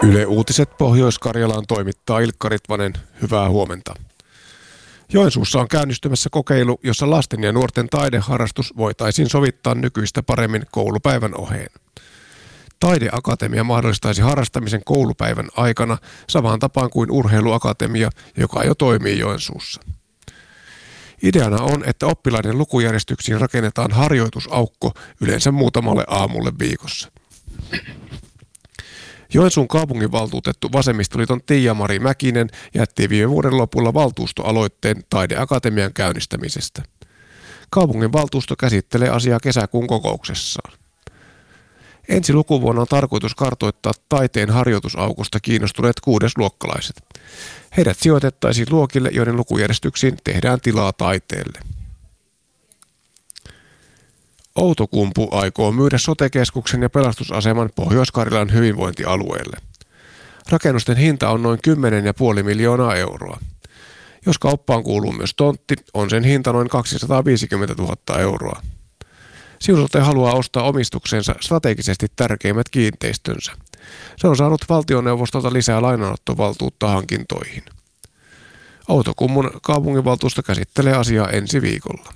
Yle Uutiset Pohjois-Karjalaan toimittaa Ilkka Ritvanen. Hyvää huomenta. Joensuussa on käynnistymässä kokeilu, jossa lasten ja nuorten taideharrastus voitaisiin sovittaa nykyistä paremmin koulupäivän oheen. Taideakatemia mahdollistaisi harrastamisen koulupäivän aikana samaan tapaan kuin urheiluakatemia, joka jo toimii Joensuussa. Ideana on, että oppilaiden lukujärjestyksiin rakennetaan harjoitusaukko yleensä muutamalle aamulle viikossa. Joensuun kaupunginvaltuutettu Vasemmistoliiton Tiia-Mari Mäkinen jätti viime vuoden lopulla valtuustoaloitteen taideakatemian käynnistämisestä. Kaupunginvaltuusto käsittelee asiaa kesäkuun kokouksessaan. Ensi lukuvuonna on tarkoitus kartoittaa taiteen harjoitusaukosta kiinnostuneet 6-luokkalaiset. Heidät sijoitettaisiin luokille, joiden lukujärjestyksiin tehdään tilaa taiteelle. Outokumpu aikoo myydä sote-keskuksen ja pelastusaseman Pohjois-Karjalan hyvinvointialueelle. Rakennusten hinta on noin 10,5 miljoonaa euroa. Jos kauppaan kuuluu myös tontti, on sen hinta noin 250 000 euroa. Siun-Sote haluaa ostaa omistukseensa strategisesti tärkeimmät kiinteistönsä. Se on saanut valtioneuvostolta lisää lainanottovaltuutta hankintoihin. Outokummun kaupunginvaltuusto käsittelee asiaa ensi viikolla.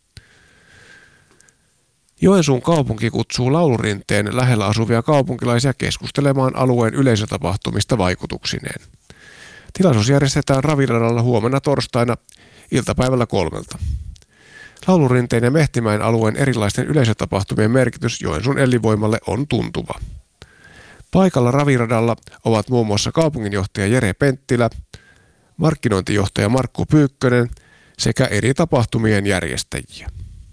Joensuun kaupunki kutsuu Laulurinteen lähellä asuvia kaupunkilaisia keskustelemaan alueen yleisötapahtumista vaikutuksineen. Tilaisuus järjestetään Raviradalla huomenna torstaina iltapäivällä 3. Laulurinteen ja Mehtimäen alueen erilaisten yleisötapahtumien merkitys Joensuun elinvoimalle on tuntuva. Paikalla Raviradalla ovat muun muassa kaupunginjohtaja Jere Penttilä, markkinointijohtaja Markku Pyykkönen sekä eri tapahtumien järjestäjiä.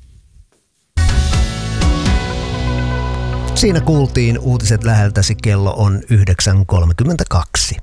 Siinä kuultiin uutiset läheltäsi, kello on 9.32.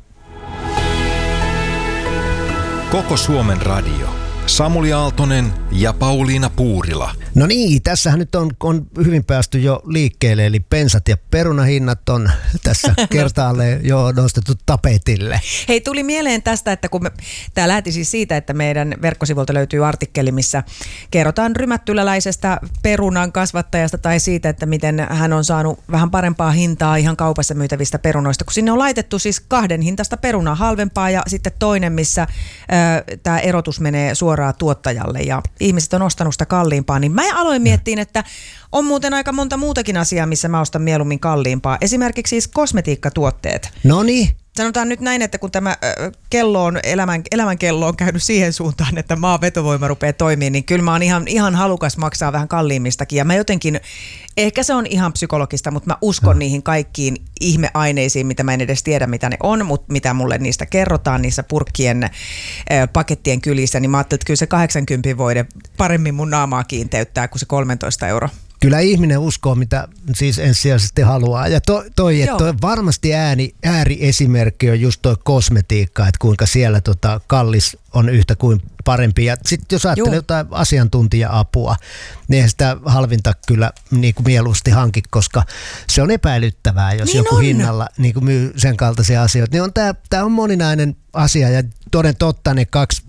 Koko Suomen radio. Samuli Aaltonen ja Pauliina Puurila. No niin, tässähän nyt on hyvin päästy jo liikkeelle, eli bensat ja perunahinnat on tässä kertaalleen jo nostettu tapetille. Hei, tuli mieleen tästä, että kun tämä lähti siis siitä, että meidän verkkosivuilta löytyy artikkeli, missä kerrotaan rymättyläläisestä perunan kasvattajasta tai siitä, että miten hän on saanut vähän parempaa hintaa ihan kaupassa myytävistä perunoista, kun sinne on laitettu siis 2 hintaista perunaa, halvempaa ja sitten toinen, missä tämä erotus menee suoraan tuottajalle ja ihmiset on ostanut sitä kalliimpaa, niin mä aloin miettiä, että on muuten aika monta muutakin asiaa, missä mä ostan mieluummin kalliimpaa. Esimerkiksi siis kosmetiikkatuotteet. Noniin. Sanotaan nyt näin, että kun tämä elämän kello on käynyt siihen suuntaan, että maan vetovoima rupeaa toimimaan, niin kyllä mä oon ihan halukas maksaa vähän kalliimmistakin. Ja mä jotenkin, ehkä se on ihan psykologista, mutta mä uskon niihin kaikkiin ihmeaineisiin, mitä mä en edes tiedä, mitä ne on, mutta mitä mulle niistä kerrotaan, niissä purkkien pakettien kylissä, niin mä ajattelin, että kyllä se 80 voide paremmin mun naamaa kiinteyttää kuin se 13 €. Kyllä ihminen uskoo, mitä siis ensisijaisesti haluaa. Ja toi varmasti ääriesimerkki on just toi kosmetiikka, että kuinka siellä kallis on yhtä kuin parempi. Ja sitten jos ajattelee jotain asiantuntija-apua, niin eihän sitä halvinta kyllä niin kuin mieluusti hanki, koska se on epäilyttävää, jos niin joku hinnalla niin kuin myy sen kaltaisia asioita. Niin tämä on moninainen asia ja toden totta ne 2